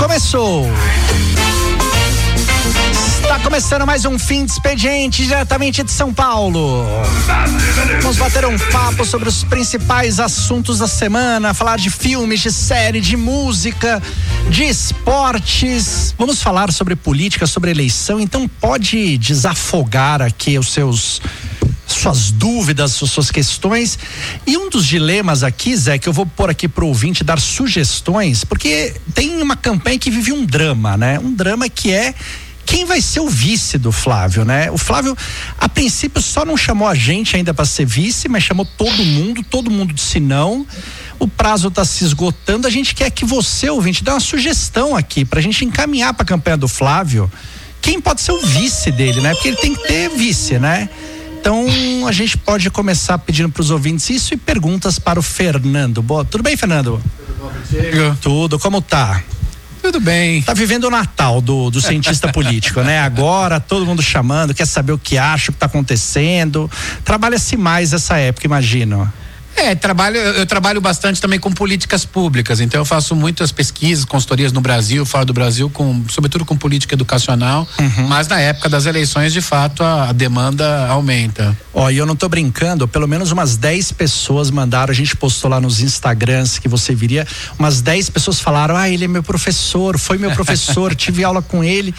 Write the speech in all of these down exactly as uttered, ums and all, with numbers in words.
Começou! Está começando mais um Fim de Expediente diretamente de São Paulo. Vamos bater um papo sobre os principais assuntos da semana, falar de filmes, de série, de música, de esportes. Vamos falar sobre política, sobre eleição, então pode desafogar aqui os seus... suas dúvidas, suas questões. E um dos dilemas aqui, Zé, que eu vou pôr aqui pro ouvinte dar sugestões, porque tem uma campanha que vive um drama, né? Um drama que é quem vai ser o vice do Flávio, né? O Flávio, a princípio, só não chamou a gente ainda para ser vice, mas chamou todo mundo, todo mundo disse não. O prazo tá se esgotando, a gente quer que você, ouvinte, dê uma sugestão aqui pra gente encaminhar pra campanha do Flávio quem pode ser o vice dele, né? Porque ele tem que ter vice, né? Então a gente pode começar pedindo para os ouvintes isso e perguntas para o Fernando. Boa, tudo bem, Fernando? Tudo bom contigo? Tudo, como tá? Tudo bem. Tá vivendo o Natal do, do cientista político, né? Agora todo mundo chamando, quer saber o que acha, o que tá acontecendo. Trabalha-se mais essa época, imagino. É, trabalho, eu trabalho bastante também com políticas públicas, então eu faço muitas pesquisas, consultorias no Brasil, fora do Brasil, com, sobretudo com política educacional, uhum. Mas na época das eleições, de fato, a, a demanda aumenta. Ó, e eu não tô brincando, pelo menos umas dez pessoas mandaram, a gente postou lá nos Instagrams que você viria, umas dez pessoas falaram, ah, ele é meu professor, foi meu professor, tive aula com ele.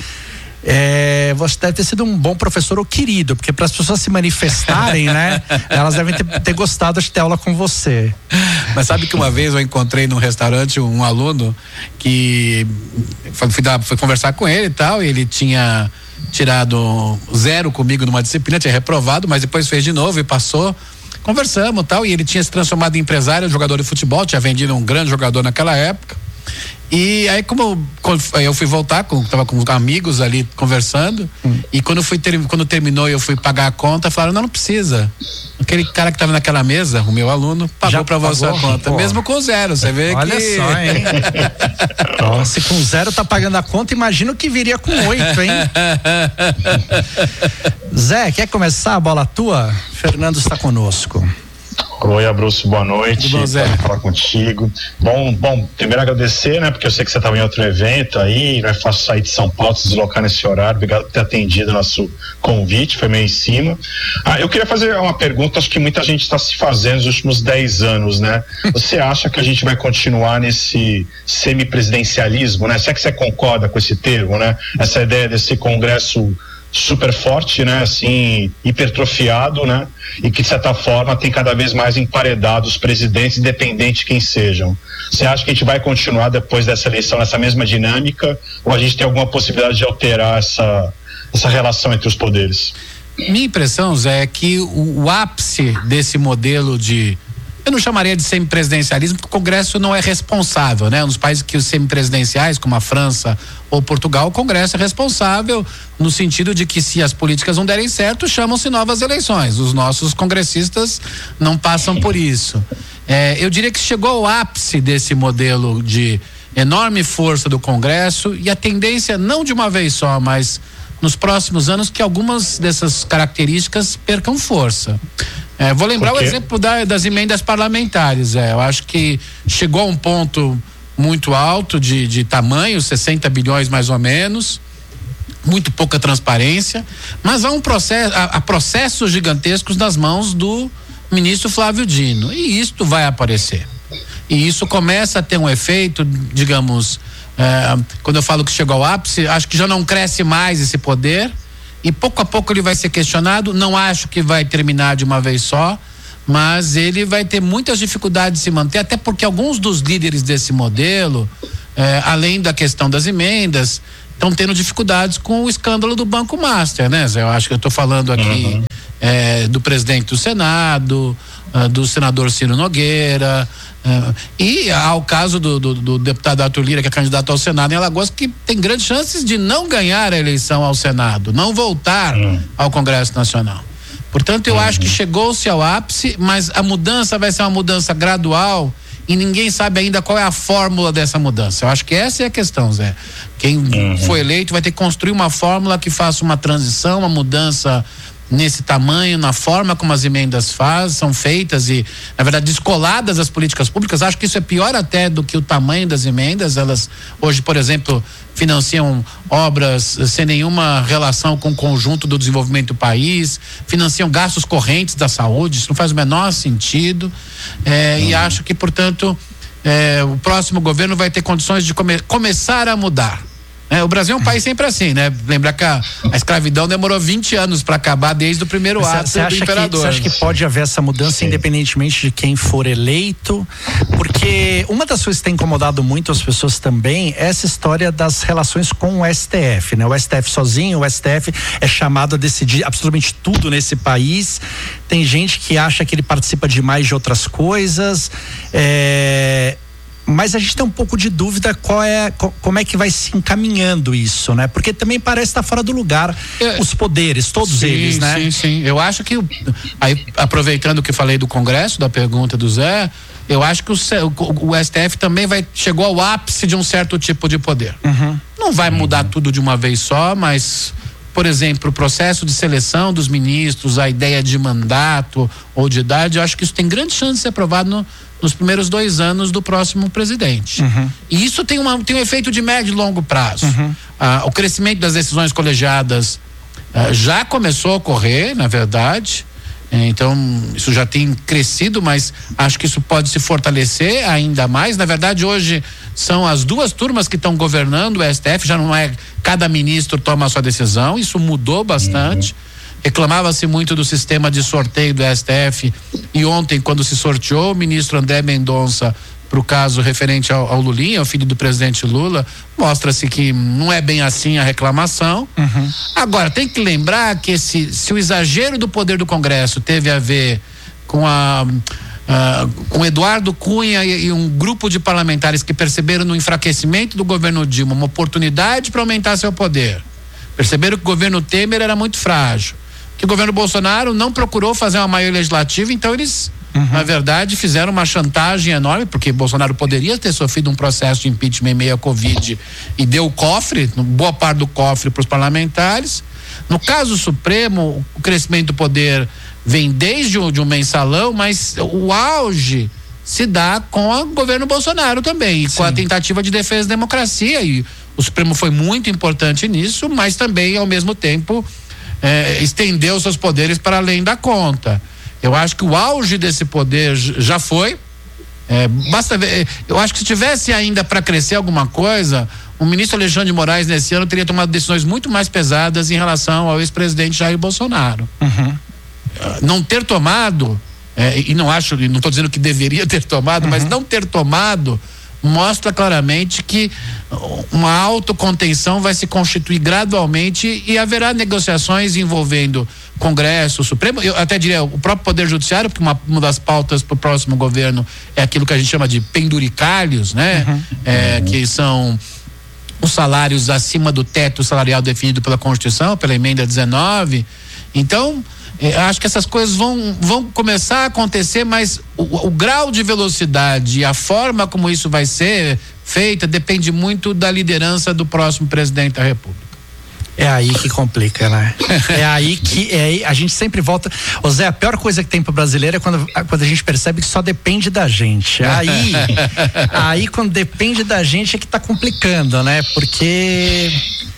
É, você deve ter sido um bom professor ou querido, porque para as pessoas se manifestarem, né? Elas devem ter, ter gostado de ter aula com você. Mas sabe que uma vez eu encontrei num restaurante um aluno que fui, dar, fui conversar com ele e tal, e ele tinha tirado zero comigo numa disciplina, tinha reprovado, mas depois fez de novo e passou. Conversamos e tal, e ele tinha se transformado em empresário, jogador de futebol, tinha vendido um grande jogador naquela época. E aí como eu, eu fui voltar, com, tava com amigos ali conversando, hum. E quando fui ter, quando terminou eu fui pagar a conta, falaram, não, não precisa. Aquele cara que tava naquela mesa, o meu aluno, pagou já pra você a conta, pô. Mesmo com zero, você vê. Olha que... só, hein? Nossa, se com zero tá pagando a conta, imagina o que viria com oito, hein? Zé, quer começar a bola tua? Fernando está conosco. Oi, Abruzzo, boa noite. Tudo bom, Zé? Prazer falar contigo. Bom, bom, primeiro agradecer, né? Porque eu sei que você estava em outro evento aí, não é fácil sair de São Paulo, se deslocar nesse horário. Obrigado por ter atendido o nosso convite, foi meio em cima. Ah, eu queria fazer uma pergunta, acho que muita gente está se fazendo nos últimos dez anos, né? Você acha que a gente vai continuar nesse semipresidencialismo, né? Se é que você concorda com esse termo, né? Essa ideia desse congresso super forte, né, assim, hipertrofiado, né, e que de certa forma tem cada vez mais emparedado os presidentes, independente de quem sejam. Você acha que a gente vai continuar depois dessa eleição nessa mesma dinâmica, ou a gente tem alguma possibilidade de alterar essa, essa relação entre os poderes? Minha impressão, Zé, é que o, o ápice desse modelo de, eu não chamaria de semipresidencialismo, porque o Congresso não é responsável, né? Nos países que os semipresidenciais, como a França ou Portugal, o Congresso é responsável no sentido de que se as políticas não derem certo, chamam-se novas eleições. Os nossos congressistas não passam por isso. É, eu diria que chegou ao ápice desse modelo de enorme força do Congresso e a tendência, não de uma vez só, mas nos próximos anos, que algumas dessas características percam força. É, vou lembrar o exemplo da, das emendas parlamentares. É, eu acho que chegou a um ponto muito alto de, de tamanho, sessenta bilhões mais ou menos, muito pouca transparência, mas há um processo, há, há processos gigantescos nas mãos do ministro Flávio Dino, e isto vai aparecer. E isso começa a ter um efeito, digamos, é, quando eu falo que chegou ao ápice, acho que já não cresce mais esse poder. E pouco a pouco ele vai ser questionado, não acho que vai terminar de uma vez só, mas ele vai ter muitas dificuldades de se manter, até porque alguns dos líderes desse modelo, eh, além da questão das emendas, estão tendo dificuldades com o escândalo do Banco Master, né, Zé? Eu acho que eu estou falando aqui uhum. eh, do presidente do Senado, uh, do senador Ciro Nogueira, uh, e há o caso do, do, do deputado Arthur Lira, que é candidato ao Senado em Alagoas, que tem grandes chances de não ganhar a eleição ao Senado, não voltar uhum. ao Congresso Nacional. Portanto, eu uhum. acho que chegou-se ao ápice, mas a mudança vai ser uma mudança gradual e ninguém sabe ainda qual é a fórmula dessa mudança. Eu acho que essa é a questão, Zé. Quem uhum. foi eleito vai ter que construir uma fórmula que faça uma transição, uma mudança nesse tamanho, na forma como as emendas faz, são feitas e, na verdade, descoladas das políticas públicas. Acho que isso é pior até do que o tamanho das emendas. Elas, hoje, por exemplo, financiam obras sem nenhuma relação com o conjunto do desenvolvimento do país, financiam gastos correntes da saúde, isso não faz o menor sentido. É, hum. E acho que, portanto, é, o próximo governo vai ter condições de come, começar a mudar. É, o Brasil é um país sempre assim, né? Lembrar que a, a escravidão demorou vinte anos para acabar desde o primeiro ato do imperador. Você acha que pode haver essa mudança independentemente de quem for eleito? Porque uma das coisas que tem incomodado muito as pessoas também é essa história das relações com o S T F, né? O S T F sozinho, o S T F é chamado a decidir absolutamente tudo nesse país. Tem gente que acha que ele participa demais de outras coisas. É... Mas a gente tem um pouco de dúvida qual é, como é que vai se encaminhando isso, né? Porque também parece estar fora do lugar é, os poderes, todos sim, eles, né? Sim, sim. Eu acho que, aí, aproveitando o que falei do Congresso, da pergunta do Zé, eu acho que o, o, o S T F também vai, chegou ao ápice de um certo tipo de poder. Uhum. Não vai mudar uhum. tudo de uma vez só, mas, por exemplo, o processo de seleção dos ministros, a ideia de mandato ou de idade, eu acho que isso tem grande chance de ser aprovado no nos primeiros dois anos do próximo presidente. Uhum. E isso tem, uma, tem um efeito de médio e longo prazo. Uhum. Ah, o crescimento das decisões colegiadas ah, já começou a ocorrer, na verdade. Então, isso já tem crescido, mas acho que isso pode se fortalecer ainda mais. Na verdade, hoje são as duas turmas que estão governando o S T F, já não é cada ministro toma a sua decisão, isso mudou bastante. Uhum. Reclamava-se muito do sistema de sorteio do S T F e ontem, quando se sorteou o ministro André Mendonça para o caso referente ao, ao Lulinha, o filho do presidente Lula, mostra-se que não é bem assim a reclamação. Uhum. Agora, tem que lembrar que esse, se o exagero do poder do Congresso teve a ver com a Uh, com Eduardo Cunha e, e um grupo de parlamentares que perceberam no enfraquecimento do governo Dilma uma oportunidade para aumentar seu poder, perceberam que o governo Temer era muito frágil, que o governo Bolsonaro não procurou fazer uma maioria legislativa, então eles, uhum. na verdade, fizeram uma chantagem enorme, porque Bolsonaro poderia ter sofrido um processo de impeachment em meio à Covid e deu o cofre, boa parte do cofre para os parlamentares. No caso Supremo, o crescimento do poder vem desde o de um mensalão, mas o auge se dá com o governo Bolsonaro também, e com a tentativa de defesa da democracia, e o Supremo foi muito importante nisso, mas também, ao mesmo tempo, eh, estendeu seus poderes para além da conta. Eu acho que o auge desse poder já foi. É, basta ver, eu acho que se tivesse ainda para crescer alguma coisa, o ministro Alexandre de Moraes nesse ano teria tomado decisões muito mais pesadas em relação ao ex-presidente Jair Bolsonaro. Uhum. Não ter tomado, é, e não acho, não estou dizendo que deveria ter tomado, uhum. mas não ter tomado mostra claramente que uma autocontenção vai se constituir gradualmente e haverá negociações envolvendo Congresso, Supremo, eu até diria o próprio Poder Judiciário, porque uma, uma das pautas para o próximo governo é aquilo que a gente chama de penduricalhos, né? Uhum. É, que são os salários acima do teto salarial definido pela Constituição, pela emenda dezenove. Então, eh, acho que essas coisas vão, vão começar a acontecer, mas o, o grau de velocidade e a forma como isso vai ser feita depende muito da liderança do próximo presidente da República. É aí que complica, né? É aí que é aí, a gente sempre volta. Ô Zé, a pior coisa que tem pro brasileiro é quando, quando a gente percebe que só depende da gente. Aí, aí quando depende da gente é que tá complicando, né? Porque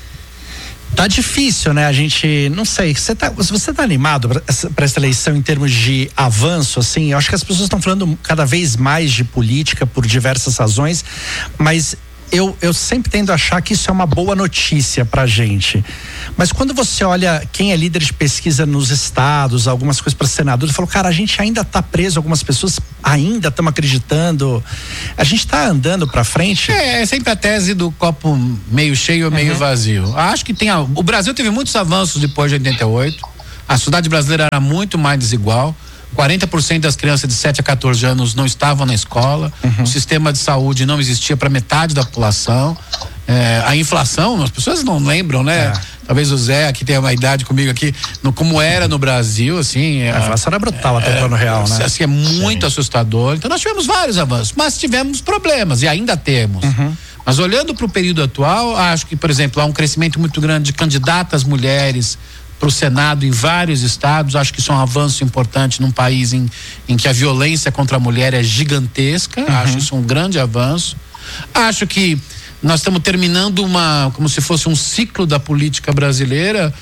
tá difícil, né? A gente, não sei, você tá, você tá animado para essa, essa eleição em termos de avanço, assim? Eu acho que as pessoas estão falando cada vez mais de política por diversas razões, mas Eu, eu sempre tendo a achar que isso é uma boa notícia pra gente. Mas quando você olha quem é líder de pesquisa nos estados, algumas coisas para senadores, falou, cara, a gente ainda tá preso, algumas pessoas ainda estão acreditando. A gente tá andando pra frente? É, é sempre a tese do copo meio cheio ou meio uhum. vazio. Acho que tem. A, o Brasil teve muitos avanços depois de oitenta e oito. A sociedade brasileira era muito mais desigual. quarenta por cento das crianças de sete a quatorze anos não estavam na escola, uhum. o sistema de saúde não existia para metade da população, é, a inflação, as pessoas não lembram, né? É. Talvez o Zé, que tem uma idade comigo aqui, no, como era no Brasil, assim. A inflação era brutal até o plano real, né? Assim, é muito Sim. assustador. Então nós tivemos vários avanços, mas tivemos problemas e ainda temos. Uhum. Mas olhando para o período atual, acho que, por exemplo, há um crescimento muito grande de candidatas mulheres para o Senado em vários estados. Acho que isso é um avanço importante num país em, em que a violência contra a mulher é gigantesca. Uhum. Acho isso um grande avanço. Acho que nós estamos terminando uma, como se fosse um ciclo da política brasileira.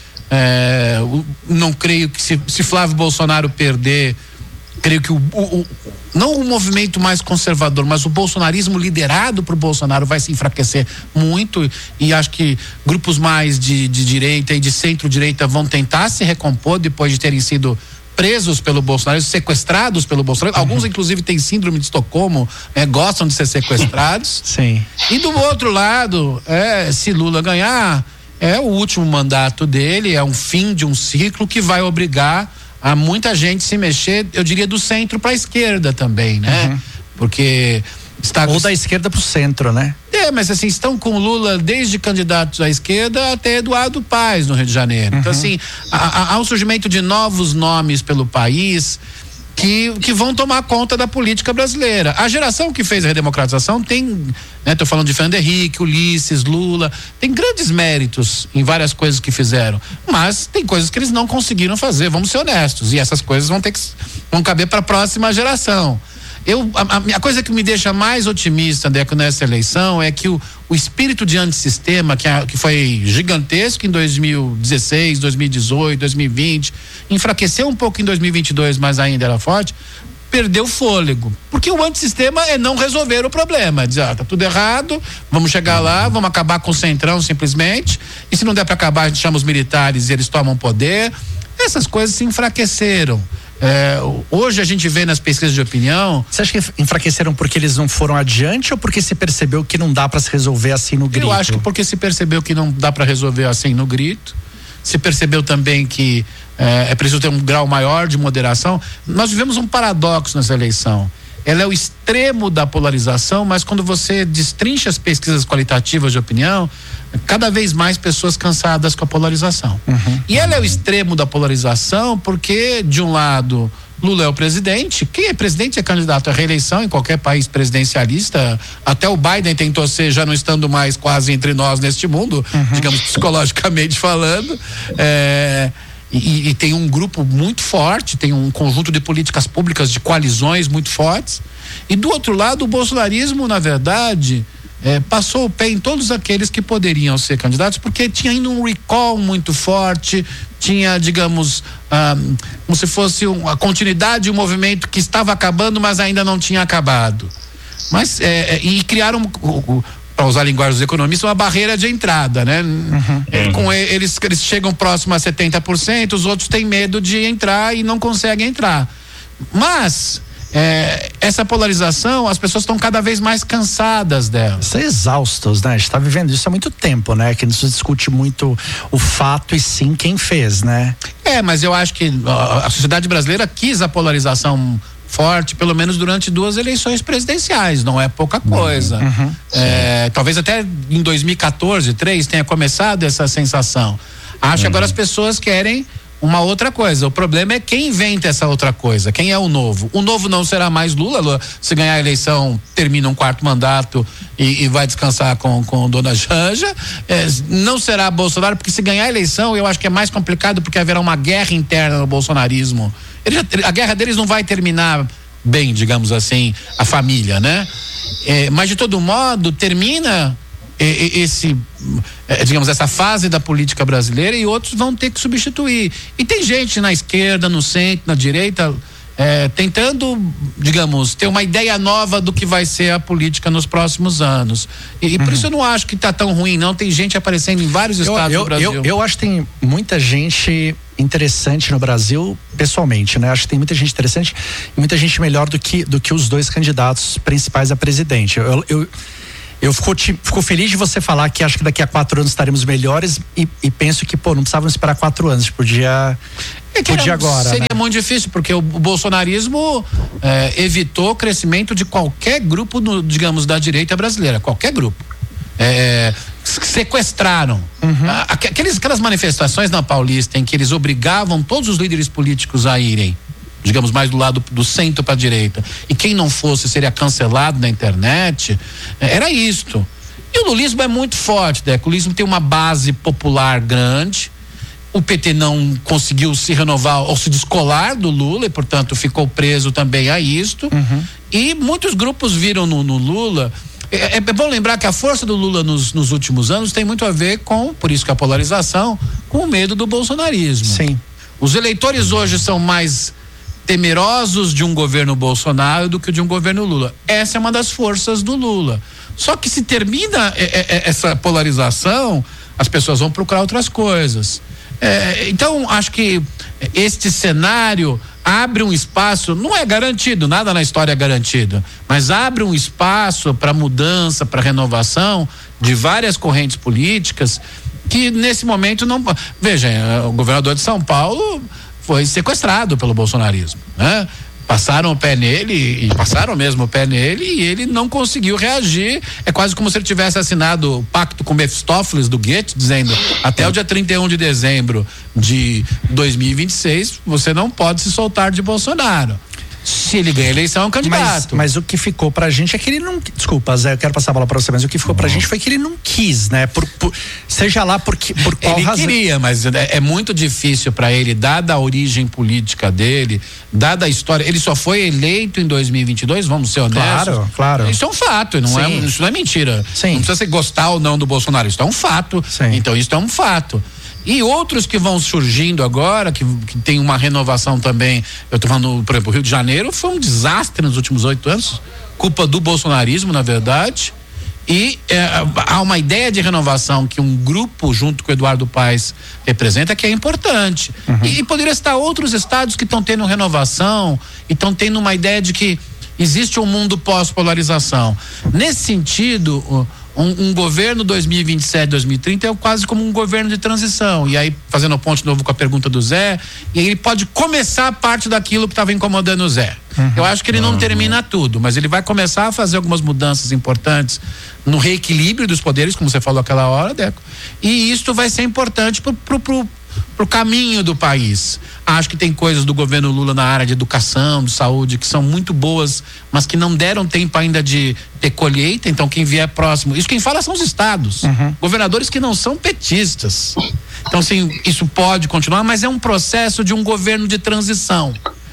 É, não creio que se, se Flávio Bolsonaro perder, creio que o, o, o não o movimento mais conservador, mas o bolsonarismo liderado por Bolsonaro vai se enfraquecer muito, e acho que grupos mais de, de direita e de centro-direita vão tentar se recompor depois de terem sido presos pelo Bolsonaro, sequestrados pelo Bolsonaro. Uhum. Alguns inclusive têm síndrome de Estocolmo, é, gostam de ser sequestrados. Sim. E do outro lado, é, se Lula ganhar, é o último mandato dele, é um fim de um ciclo que vai obrigar a muita gente se mexer, eu diria do centro para a esquerda também, né? Uhum. Porque está ou da esquerda para o centro, né? É, mas assim, estão com Lula desde candidatos à esquerda até Eduardo Paes no Rio de Janeiro. Uhum. Então assim, há, há um surgimento de novos nomes pelo país que, que vão tomar conta da política brasileira. A geração que fez a redemocratização tem, né, tô falando de Fernando Henrique, Ulisses, Lula, tem grandes méritos em várias coisas que fizeram, mas tem coisas que eles não conseguiram fazer, vamos ser honestos, e essas coisas vão ter que vão caber para a próxima geração. Eu, a, a coisa que me deixa mais otimista, Deco, nessa eleição é que o, o espírito de antissistema, que, a, que foi gigantesco em dois mil e dezesseis, dois mil e dezoito, dois mil e vinte, enfraqueceu um pouco em dois mil e vinte e dois, mas ainda era forte, perdeu fôlego. Porque o antissistema é não resolver o problema. Dizer, ah, tá tudo errado, vamos chegar lá, vamos acabar com o Centrão simplesmente, e se não der para acabar, a gente chama os militares e eles tomam poder. Essas coisas se enfraqueceram. É, hoje a gente vê nas pesquisas de opinião. Você acha que enfraqueceram porque eles não foram adiante ou porque se percebeu que não dá para se resolver assim no grito? Eu acho que porque se percebeu que não dá para resolver assim no grito. Se percebeu também que é, é preciso ter um grau maior de moderação. Nós vivemos um paradoxo nessa eleição. Ela é o extremo da polarização, mas quando você destrincha as pesquisas qualitativas de opinião, cada vez mais pessoas cansadas com a polarização. Uhum. E ela é o extremo da polarização porque, de um lado, Lula é o presidente. Quem é presidente é candidato à reeleição em qualquer país presidencialista. Até o Biden tentou ser, já não estando mais quase entre nós neste mundo, uhum. digamos, psicologicamente falando. É... E, e tem um grupo muito forte, tem um conjunto de políticas públicas, de coalizões muito fortes. E do outro lado, o bolsonarismo, na verdade, é, passou o pé em todos aqueles que poderiam ser candidatos, porque tinha ainda um recall muito forte, tinha, digamos, ah, como se fosse um, a continuidade de um movimento que estava acabando, mas ainda não tinha acabado. Mas, é, é, e criaram, para usar a linguagem dos economistas, uma barreira de entrada, né? Uhum. É, com eles, eles chegam próximo a setenta por cento, os outros têm medo de entrar e não conseguem entrar. Mas é, essa polarização, as pessoas estão cada vez mais cansadas dela. Estão exaustos, né? A gente está vivendo isso há muito tempo, né? Que não se discute muito o fato e sim quem fez, né? É, mas eu acho que a, a sociedade brasileira quis a polarização forte, pelo menos durante duas eleições presidenciais, não é pouca coisa. Uhum. É, talvez até em dois mil e quatorze, três tenha começado essa sensação. Acho que uhum. agora as pessoas querem uma outra coisa. O problema é quem inventa essa outra coisa, quem é o novo. O novo não será mais Lula. Lula, se ganhar a eleição, termina um quarto mandato e, e vai descansar com, com Dona Janja. É, não será Bolsonaro, porque se ganhar a eleição, eu acho que é mais complicado, porque haverá uma guerra interna no bolsonarismo. Ele já, a guerra deles não vai terminar bem, digamos assim, a família, né? É, mas de todo modo, termina esse, digamos, essa fase da política brasileira e outros vão ter que substituir. E tem gente na esquerda, no centro, na direita, é, tentando, digamos, ter uma ideia nova do que vai ser a política nos próximos anos. E, e por uhum. isso eu não acho que tá tão ruim, não. Tem gente aparecendo em vários estados eu, eu, do Brasil. Eu, eu acho que tem muita gente interessante no Brasil, pessoalmente, né? Acho que tem muita gente interessante e muita gente melhor do que, do que os dois candidatos principais a presidente. Eu, eu Eu fico, fico feliz de você falar que acho que daqui a quatro anos estaremos melhores e, e penso que, pô, não precisávamos esperar quatro anos, podia, é que podia agora. Seria né? muito difícil, porque o, o bolsonarismo é, evitou o crescimento de qualquer grupo, no, digamos, da direita brasileira, qualquer grupo. É, sequestraram. Uhum. Aqueles, aquelas manifestações na Paulista em que eles obrigavam todos os líderes políticos a irem, digamos, mais do lado do centro para a direita, e quem não fosse seria cancelado na internet, era isto. E o lulismo é muito forte, né? O lulismo tem uma base popular grande, O P T não conseguiu se renovar ou se descolar do Lula e, portanto, ficou preso também a isto. Uhum. E muitos grupos viram no, no Lula. É, é bom lembrar que a força do Lula nos, nos últimos anos tem muito a ver com, por isso que a polarização, com o medo do bolsonarismo. Sim. Os eleitores hoje são mais temerosos de um governo Bolsonaro do que de um governo Lula. Essa é uma das forças do Lula. Só que se termina essa polarização, as pessoas vão procurar outras coisas. É, então, acho que este cenário abre um espaço, não é garantido, nada na história é garantido, mas abre um espaço para mudança, para renovação de várias correntes políticas que nesse momento não. Veja, o governador de São Paulo foi sequestrado pelo bolsonarismo, né? Passaram o pé nele, e passaram mesmo o pé nele, e ele não conseguiu reagir. É quase como se ele tivesse assinado o pacto com Mefistófeles do Goethe, dizendo até o dia trinta e um de dezembro de dois mil e vinte e seis, você não pode se soltar de Bolsonaro. Se ele ganha a eleição, é um candidato. Mas, mas o que ficou pra gente é que ele não. Desculpa, Zé, eu quero passar a bola pra você, mas o que ficou pra gente foi que ele não quis, né? Por, por, seja lá por, por qual ele razão. Ele queria, mas é, é muito difícil pra ele, dada a origem política dele, dada a história. Ele só foi eleito em dois mil e vinte e dois, vamos ser honestos. Claro, claro. Isso é um fato, não é, isso não é mentira. Sim. Não precisa você gostar ou não do Bolsonaro, isso é um fato. Sim. Então, isso é um fato. E outros que vão surgindo agora, que, que tem uma renovação também. Eu tô falando, por exemplo, o Rio de Janeiro foi um desastre nos últimos oito anos, culpa do bolsonarismo, na verdade. E é, há uma ideia de renovação que um grupo, junto com o Eduardo Paes, representa, que é importante. Uhum. E, e poderia estar outros estados que estão tendo renovação e estão tendo uma ideia de que existe um mundo pós-polarização. Nesse sentido, Um, um governo dois mil e vinte e sete, dois mil e trinta é quase como um governo de transição. E aí, fazendo a ponte novo com a pergunta do Zé, e ele pode começar parte daquilo que estava incomodando o Zé. Uhum. Eu acho que ele não uhum. termina tudo, mas ele vai começar a fazer algumas mudanças importantes no reequilíbrio dos poderes, como você falou aquela hora, Deco. E isso vai ser importante pro, pro, pro, pro caminho do país. Acho que tem coisas do governo Lula na área de educação, de saúde, que são muito boas, mas que não deram tempo ainda de ter colheita. Então, quem vier próximo, isso quem fala são os estados, uhum. governadores que não são petistas. Então, assim, isso pode continuar, mas é um processo de um governo de transição.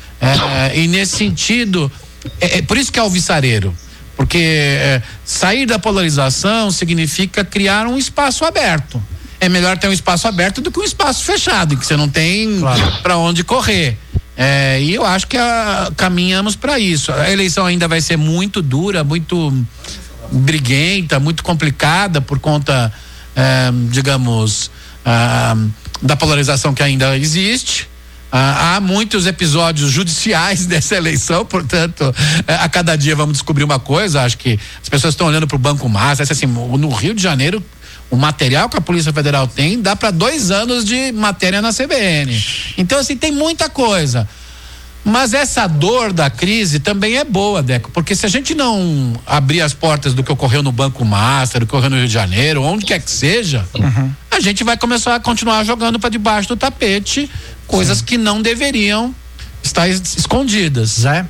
É, e nesse sentido, é, é por isso que é alvissareiro, porque é, sair da polarização significa criar um espaço aberto. É melhor ter um espaço aberto do que um espaço fechado, em que você não tem claro. para onde correr. É, e eu acho que a, caminhamos para isso. A eleição ainda vai ser muito dura, muito briguenta, muito complicada por conta, é, digamos, ah, da polarização que ainda existe. Ah, há muitos episódios judiciais dessa eleição, portanto, a cada dia vamos descobrir uma coisa. Acho que as pessoas estão olhando para o Banco Massa, assim, no Rio de Janeiro, o material que a Polícia Federal tem dá para dois anos de matéria na C B N. Então, assim, tem muita coisa. Mas essa dor da crise também é boa, Deco, porque se a gente não abrir as portas do que ocorreu no Banco Master, do que ocorreu no Rio de Janeiro, onde quer que seja, uhum. a gente vai começar a continuar jogando para debaixo do tapete coisas Sim. que não deveriam estar escondidas. Zé?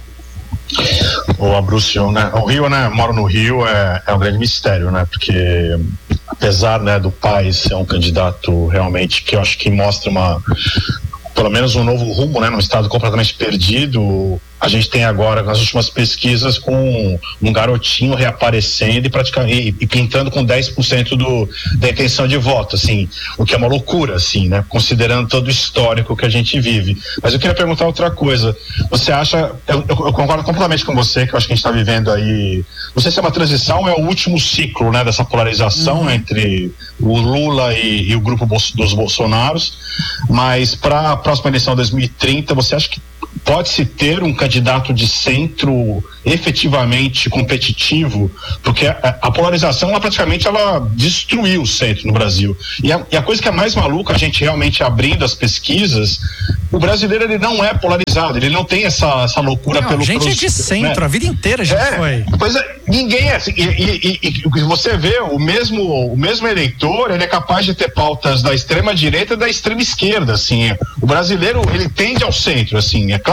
Ô, Abrúcio, né? O Rio, né? Moro no Rio, é, é um grande mistério, né? Porque apesar, né, do Paes ser um candidato realmente que eu acho que mostra uma, pelo menos um novo rumo, né? Num estado completamente perdido, a gente tem agora nas últimas pesquisas com um garotinho reaparecendo e praticamente e pintando com dez por cento do, da intenção de voto, assim, o que é uma loucura, assim, né? Considerando todo o histórico que a gente vive. Mas eu queria perguntar outra coisa. Você acha, eu, eu, eu concordo completamente com você, que eu acho que a gente está vivendo aí, não sei se é uma transição ou é o último ciclo, né? Dessa polarização uhum. entre o Lula e, e o grupo dos Bolsonaros, mas para a próxima eleição dois mil e trinta, você acha que pode-se ter um candidato de centro efetivamente competitivo? Porque a, a polarização, ela praticamente ela destruiu o centro no Brasil. E a, e a coisa que é mais maluca, a gente realmente abrindo as pesquisas, o brasileiro ele não é polarizado, ele não tem essa, essa loucura não, pelo... A gente pelos, é de centro, né? A vida inteira já é, foi. Pois é, ninguém é assim, e, e, e, e você vê, o mesmo, o mesmo eleitor, ele é capaz de ter pautas da extrema direita e da extrema esquerda, assim. O brasileiro, ele tende ao centro, assim, é claro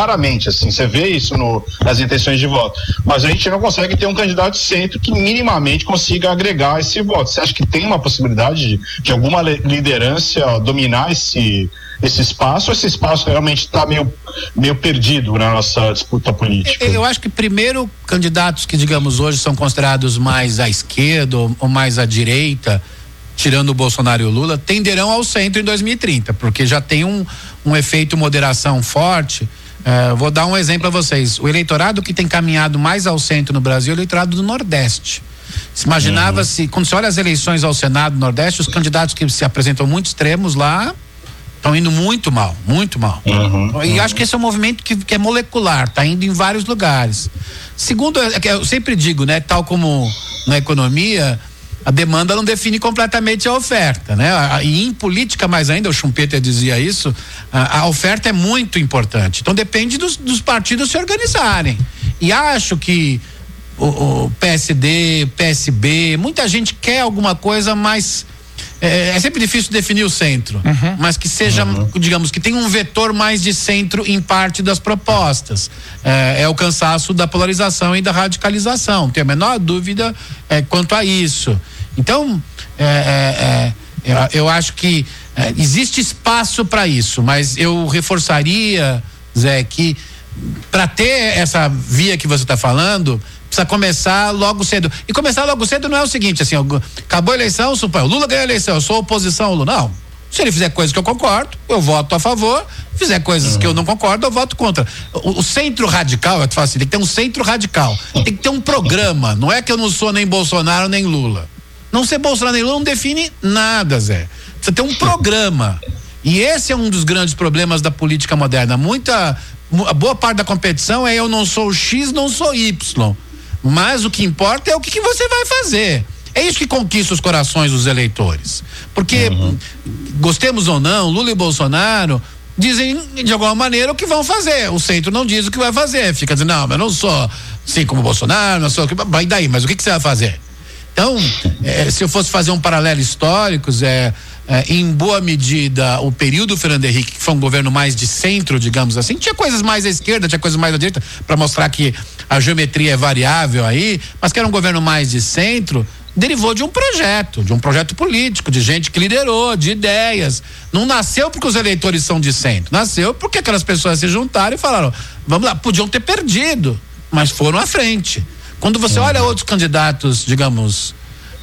claramente, assim, você vê isso no, nas intenções de voto, mas a gente não consegue ter um candidato de centro que minimamente consiga agregar esse voto. Você acha que tem uma possibilidade de, de alguma liderança dominar esse, esse espaço, ou esse espaço realmente está meio, meio perdido na nossa disputa política? Eu, eu acho que primeiro candidatos que, digamos, hoje são considerados mais à esquerda ou, ou mais à direita, tirando o Bolsonaro e o Lula, tenderão ao centro em dois mil e trinta, porque já tem um, um efeito moderação forte. Uh, vou dar um exemplo a vocês. O eleitorado que tem caminhado mais ao centro no Brasil é o eleitorado do Nordeste. Se imaginava-se, uhum. quando se olha as eleições ao Senado do Nordeste, os candidatos que se apresentam muito extremos lá estão indo muito mal, muito mal. Uhum, e uhum. acho que esse é um movimento que, que é molecular, está indo em vários lugares. Segundo, eu sempre digo, né, tal como na economia, a demanda não define completamente a oferta, né? E em política mais ainda, o Schumpeter dizia isso, a, a oferta é muito importante. Então depende dos, dos partidos se organizarem. E acho que o, o P S D, P S B, muita gente quer alguma coisa mais. É, é sempre difícil definir o centro, uhum. mas que seja, uhum. digamos, que tenha um vetor mais de centro em parte das propostas. É, é o cansaço da polarização e da radicalização. Não tenho a menor dúvida é, quanto a isso. Então, é, é, é, eu, eu acho que é, existe espaço para isso, mas eu reforçaria, Zé, que para ter essa via que você está falando, precisa começar logo cedo. E começar logo cedo não é o seguinte, assim, acabou a eleição, suponho, o Lula ganhou a eleição, eu sou oposição ao Lula. Não. Se ele fizer coisas que eu concordo, eu voto a favor. Fizer coisas uhum. que eu não concordo, eu voto contra. O, o centro radical, eu te falo assim, tem que ter um centro radical. Tem que ter um programa. Não é que eu não sou nem Bolsonaro nem Lula. Não ser Bolsonaro nem Lula não define nada, Zé. Precisa ter um programa. E esse é um dos grandes problemas da política moderna. Muita, a boa parte da competição é eu não sou X, não sou Y. Mas o que importa é o que, que você vai fazer. É isso que conquista os corações dos eleitores. Porque, uhum. gostemos ou não, Lula e Bolsonaro dizem de alguma maneira o que vão fazer. O centro não diz o que vai fazer. Fica dizendo, não, mas eu não sou assim como o Bolsonaro, não sou. Vai daí, mas o que, que você vai fazer? Então, é, se eu fosse fazer um paralelo histórico, é, é, em boa medida, o período Fernando Henrique, que foi um governo mais de centro, digamos assim, tinha coisas mais à esquerda, tinha coisas mais à direita, para mostrar que a geometria é variável aí, mas que era um governo mais de centro, derivou de um projeto, de um projeto político, de gente que liderou, de ideias. Não nasceu porque os eleitores são de centro, nasceu porque aquelas pessoas se juntaram e falaram, vamos lá, podiam ter perdido, mas foram à frente. Quando você olha outros candidatos, digamos,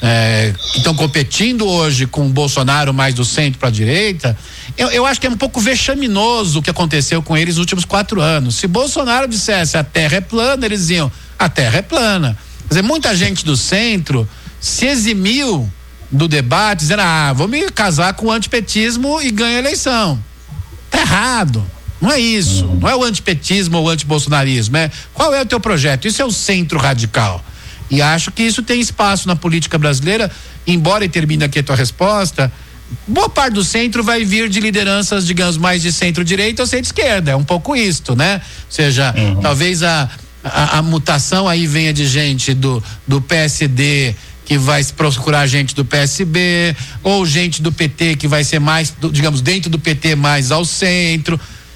é, que estão competindo hoje com o Bolsonaro mais do centro para a direita, eu, eu acho que é um pouco vexaminoso o que aconteceu com eles nos últimos quatro anos. Se Bolsonaro dissesse a terra é plana, eles diziam a terra é plana. Quer dizer, muita gente do centro se eximiu do debate, dizendo, ah, vou me casar com o antipetismo e ganho a eleição. Tá errado. Não é isso, não é o antipetismo ou o antibolsonarismo, é qual é o teu projeto? Isso é o centro radical. E acho que isso tem espaço na política brasileira, embora, e termine aqui a tua resposta, boa parte do centro vai vir de lideranças, digamos, mais de centro-direita ou centro-esquerda, é um pouco isto, né? Ou seja, uhum. talvez a, a, a mutação aí venha de gente do, do P S D, que vai procurar gente do P S B, ou gente do P T que vai ser mais, do, digamos, dentro do P T mais ao centro.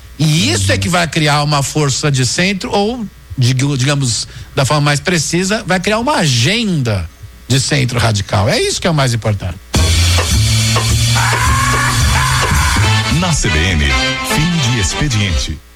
E isso é que vai criar uma força de centro, ou, digamos, da forma mais precisa, vai criar uma agenda de centro radical. É isso que é o mais importante. Na C B N, fim de expediente.